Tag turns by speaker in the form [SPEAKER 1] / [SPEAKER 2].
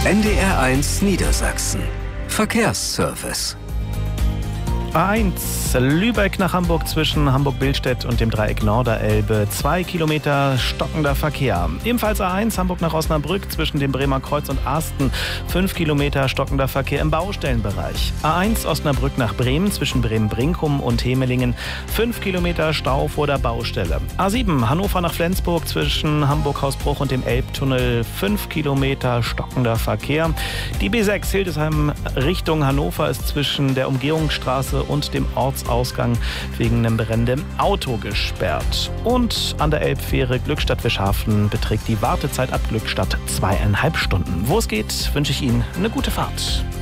[SPEAKER 1] NDR1 Niedersachsen. Verkehrsservice.
[SPEAKER 2] A1 Lübeck nach Hamburg zwischen Hamburg-Billstedt und dem Dreieck Norderelbe. 2 Kilometer stockender Verkehr. Ebenfalls A1 Hamburg nach Osnabrück zwischen dem Bremer Kreuz und Asten. 5 Kilometer stockender Verkehr im Baustellenbereich. A1 Osnabrück nach Bremen zwischen Bremen-Brinkum und Hemelingen. 5 Kilometer Stau vor der Baustelle. A7 Hannover nach Flensburg zwischen Hamburg-Hausbruch und dem Elbtunnel. 5 Kilometer stockender Verkehr. Die B6 Hildesheim Richtung Hannover ist zwischen der Umgehungsstraße und dem Ortsausgang wegen einem brennenden Auto gesperrt. Und an der Elbfähre Glückstadt-Wischhafen beträgt die Wartezeit ab Glückstadt 2,5 Stunden. Wo es geht, wünsche ich Ihnen eine gute Fahrt.